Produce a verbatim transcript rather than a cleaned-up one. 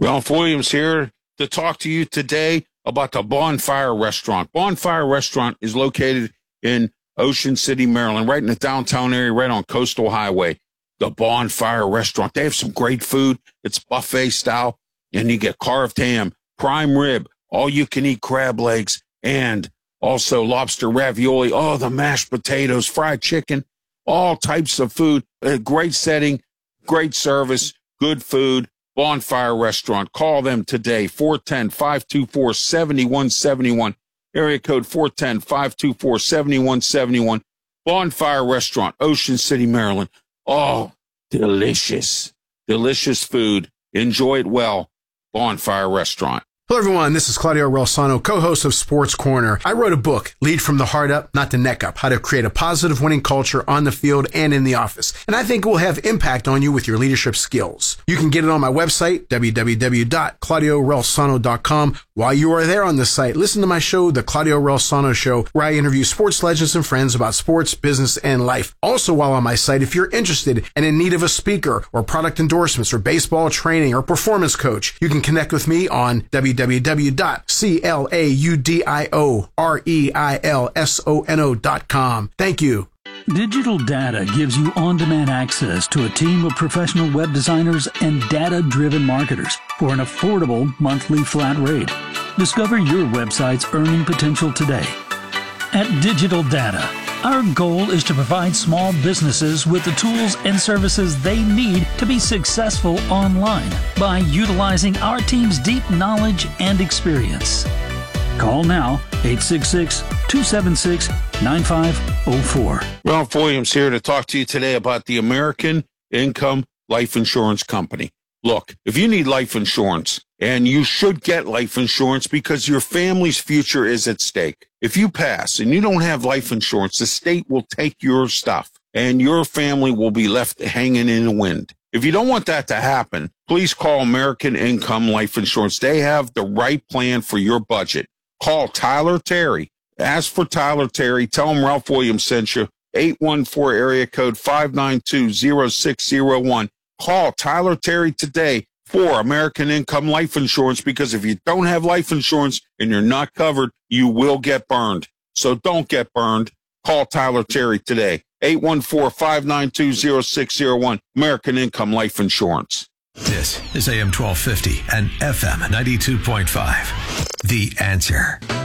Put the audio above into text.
Ralph Williams here to talk to you today about the Bonfire Restaurant. Bonfire Restaurant is located in Ocean City, Maryland, right in the downtown area, right on Coastal Highway. The Bonfire Restaurant. They have some great food. It's buffet style, and you get carved ham, prime rib, all-you-can-eat crab legs, and also lobster ravioli. Oh, the mashed potatoes, fried chicken, all types of food. A great setting, great service, good food. Bonfire Restaurant. Call them today, four one zero, five two four, seven one seven one. Area code four one zero, five two four, seven one seven one. Bonfire Restaurant, Ocean City, Maryland. Oh, delicious, delicious food. Enjoy it well. Bonfire Restaurant. Hello, everyone. This is Claudio Relsano, co-host of Sports Corner. I wrote a book, Lead from the Heart Up, Not the Neck Up, How to Create a Positive Winning Culture on the Field and in the Office. And I think it will have impact on you with your leadership skills. You can get it on my website, w w w dot claudio relsano dot com. While you are there on the site, listen to my show, The Claudio Relsano Show, where I interview sports legends and friends about sports, business, and life. Also, while on my site, if you're interested and in need of a speaker or product endorsements or baseball training or performance coach, you can connect with me on w w w dot claudio relsano dot com. Thank you. Digital Data gives you on-demand access to a team of professional web designers and data-driven marketers for an affordable monthly flat rate. Discover your website's earning potential today. At Digital Data, our goal is to provide small businesses with the tools and services they need to be successful online by utilizing our team's deep knowledge and experience. Call now, eight six six, two seven six, nine five zero four. Ralph Williams here to talk to you today about the American Income Life Insurance Company. Look, if you need life insurance, and you should get life insurance because your family's future is at stake. If you pass and you don't have life insurance, the state will take your stuff and your family will be left hanging in the wind. If you don't want that to happen, please call American Income Life Insurance. They have the right plan for your budget. Call Tyler Terry. Ask for Tyler Terry. Tell him Ralph Williams sent you. eight one four area code five nine two, zero six zero one. Call Tyler Terry today for American Income Life Insurance, because if you don't have life insurance and you're not covered, you will get burned. So don't get burned. Call Tyler Terry today. eight one four, five nine two, zero six zero one. American Income Life Insurance. This is A M twelve fifty and F M ninety-two point five. The Answer.